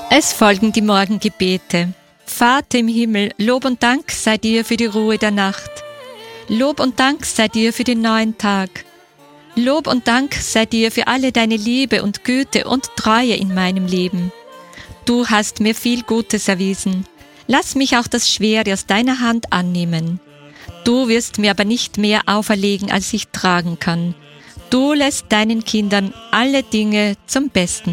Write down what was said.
Es folgen die Morgengebete. Vater im Himmel, Lob und Dank sei dir für die Ruhe der Nacht. Lob und Dank sei dir für den neuen Tag. Lob und Dank sei dir für alle deine Liebe und Güte und Treue in meinem Leben. Du hast mir viel Gutes erwiesen. Lass mich auch das Schwere aus deiner Hand annehmen. Du wirst mir aber nicht mehr auferlegen, als ich tragen kann. Du lässt deinen Kindern alle Dinge zum Besten